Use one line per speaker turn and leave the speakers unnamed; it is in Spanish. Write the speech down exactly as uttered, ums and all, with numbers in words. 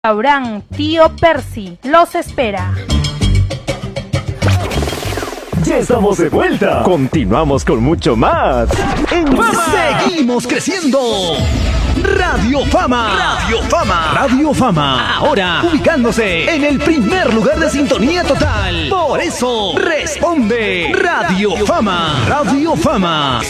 Restaurante Tío Percy los espera.
Ya estamos de vuelta. Continuamos con mucho más.
En Fama. Seguimos creciendo. Radio Fama. Radio Fama. Radio Fama. Ahora ubicándose en el primer lugar de sintonía total. Por eso responde Radio Fama. Radio Fama.